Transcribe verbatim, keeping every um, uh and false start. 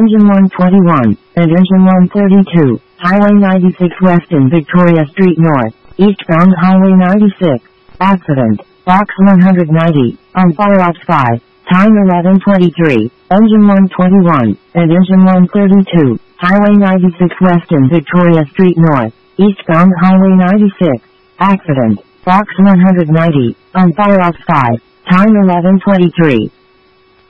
Engine one twenty-one, and Engine one thirty-two, Highway ninety-six West in Victoria Street North, eastbound Highway ninety-six. Accident, Box one ninety, on Fire Ops five, time eleven twenty-three, Engine one twenty-one, and Engine one thirty-two, Highway ninety-six West in Victoria Street North, eastbound Highway ninety-six. Accident, Box one ninety, on Fire Ops five, time eleven twenty-three.